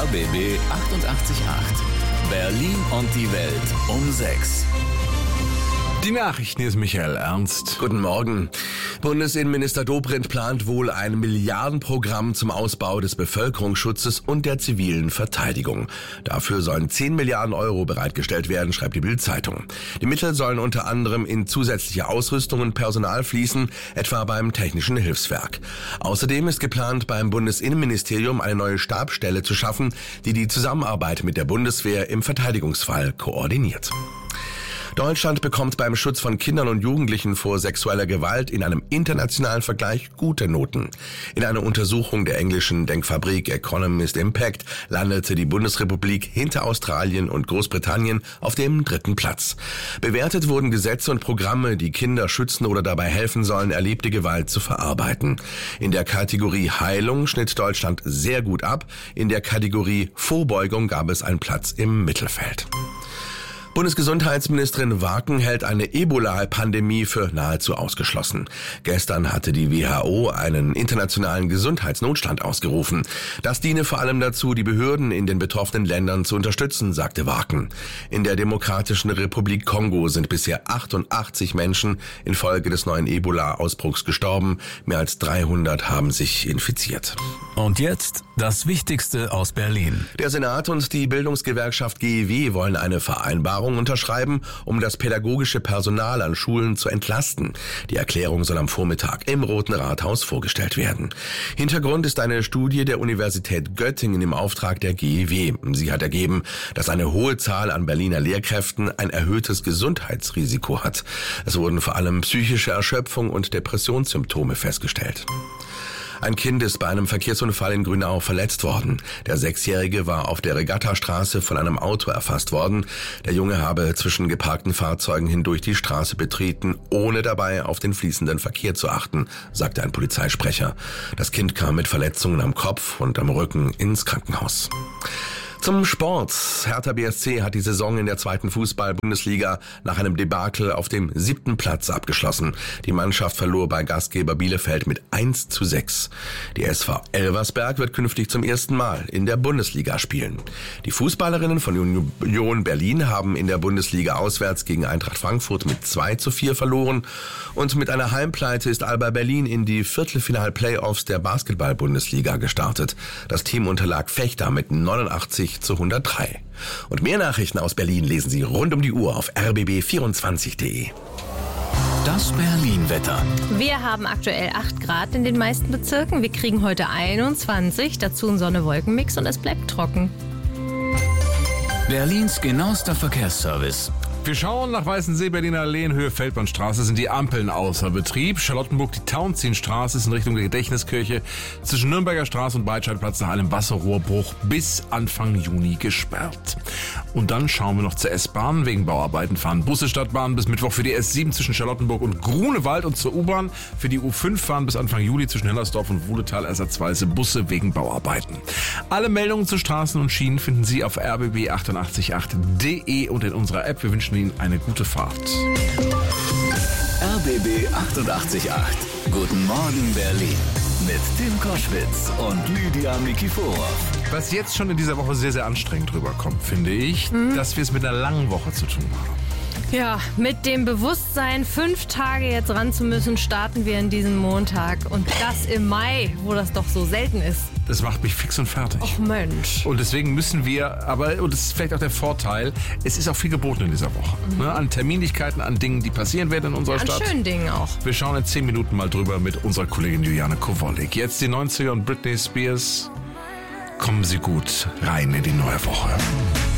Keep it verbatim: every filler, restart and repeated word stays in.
R B B achtundachtzig Komma acht. Berlin und die Welt um sechs. Die Nachrichten, hier ist Michael Ernst. Guten Morgen. Bundesinnenminister Dobrindt plant wohl ein Milliardenprogramm zum Ausbau des Bevölkerungsschutzes und der zivilen Verteidigung. Dafür sollen zehn Milliarden Euro bereitgestellt werden, schreibt die Bild-Zeitung. Die Mittel sollen unter anderem in zusätzliche Ausrüstung und Personal fließen, etwa beim Technischen Hilfswerk. Außerdem ist geplant, beim Bundesinnenministerium eine neue Stabsstelle zu schaffen, die die Zusammenarbeit mit der Bundeswehr im Verteidigungsfall koordiniert. Deutschland bekommt beim Schutz von Kindern und Jugendlichen vor sexueller Gewalt in einem internationalen Vergleich gute Noten. In einer Untersuchung der englischen Denkfabrik Economist Impact landete die Bundesrepublik hinter Australien und Großbritannien auf dem dritten Platz. Bewertet wurden Gesetze und Programme, die Kinder schützen oder dabei helfen sollen, erlebte Gewalt zu verarbeiten. In der Kategorie Heilung schnitt Deutschland sehr gut ab. In der Kategorie Vorbeugung gab es einen Platz im Mittelfeld. Bundesgesundheitsministerin Waken hält eine Ebola-Pandemie für nahezu ausgeschlossen. Gestern hatte die W H O einen internationalen Gesundheitsnotstand ausgerufen. Das diene vor allem dazu, die Behörden in den betroffenen Ländern zu unterstützen, sagte Waken. In der Demokratischen Republik Kongo sind bisher achtundachtzig Menschen infolge des neuen Ebola-Ausbruchs gestorben. Mehr als dreihundert haben sich infiziert. Und jetzt das Wichtigste aus Berlin. Der Senat und die Bildungsgewerkschaft G E W wollen eine Vereinbarung unterschreiben, um das pädagogische Personal an Schulen zu entlasten. Die Erklärung soll am Vormittag im Roten Rathaus vorgestellt werden. Hintergrund ist eine Studie der Universität Göttingen im Auftrag der G E W. Sie hat ergeben, dass eine hohe Zahl an Berliner Lehrkräften ein erhöhtes Gesundheitsrisiko hat. Es wurden vor allem psychische Erschöpfung und Depressionssymptome festgestellt. Ein Kind ist bei einem Verkehrsunfall in Grünau verletzt worden. Der Sechsjährige war auf der Regattastraße von einem Auto erfasst worden. Der Junge habe zwischen geparkten Fahrzeugen hindurch die Straße betreten, ohne dabei auf den fließenden Verkehr zu achten, sagte ein Polizeisprecher. Das Kind kam mit Verletzungen am Kopf und am Rücken ins Krankenhaus. Zum Sport. Hertha B S C hat die Saison in der zweiten Fußball-Bundesliga nach einem Debakel auf dem siebten Platz abgeschlossen. Die Mannschaft verlor bei Gastgeber Bielefeld mit eins zu sechs. Die S V Elversberg wird künftig zum ersten Mal in der Bundesliga spielen. Die Fußballerinnen von Union Berlin haben in der Bundesliga auswärts gegen Eintracht Frankfurt mit zwei zu vier verloren. Und mit einer Heimpleite ist Alba Berlin in die Viertelfinal-Playoffs der Basketball-Bundesliga gestartet. Das Team unterlag Vechta mit neunundachtzig zu hundertdrei. Und mehr Nachrichten aus Berlin lesen Sie rund um die Uhr auf r b b vierundzwanzig punkt de. Das Berlin-Wetter. Wir haben aktuell acht Grad in den meisten Bezirken. Wir kriegen heute einundzwanzig, dazu ein Sonne-Wolken-Mix und es bleibt trocken. Berlins genauester Verkehrsservice. Wir schauen nach Weißensee, Berliner Alleen, Höhe Feldbahnstraße sind die Ampeln außer Betrieb. Charlottenburg, die Tauentzienstraße ist in Richtung der Gedächtniskirche zwischen Nürnberger Straße und Breitscheidplatz nach einem Wasserrohrbruch bis Anfang Juni gesperrt. Und dann schauen wir noch zur S-Bahn. Wegen Bauarbeiten fahren Busse Stadtbahn bis Mittwoch für die S sieben zwischen Charlottenburg und Grunewald und zur U-Bahn. Für die U fünf fahren bis Anfang Juli zwischen Hellersdorf und Wuhletal ersatzweise Busse wegen Bauarbeiten. Alle Meldungen zu Straßen und Schienen finden Sie auf r b b achtundachtzig Komma acht punkt de und in unserer App. Wir wünschen Ihnen eine gute Fahrt. R B B achtundachtzig Komma acht. Guten Morgen Berlin. Mit Tim Koschwitz und Lydia Mikiforov. Was jetzt schon in dieser Woche sehr, sehr anstrengend rüberkommt, finde ich, mhm. dass wir es mit einer langen Woche zu tun haben. Ja, mit dem Bewusstsein, fünf Tage jetzt ran zu müssen, starten wir in diesen Montag. Und das im Mai, wo das doch so selten ist. Das macht mich fix und fertig. Ach Mensch. Und deswegen müssen wir, aber, und das ist vielleicht auch der Vorteil, es ist auch viel geboten in dieser Woche. Mhm. Ne, an Terminlichkeiten, an Dingen, die passieren werden in unserer ja, an Stadt. An schönen Dingen auch. Wir schauen in zehn Minuten mal drüber mit unserer Kollegin Juliane Kowalik. Jetzt die neunziger und Britney Spears. Kommen Sie gut rein in die neue Woche.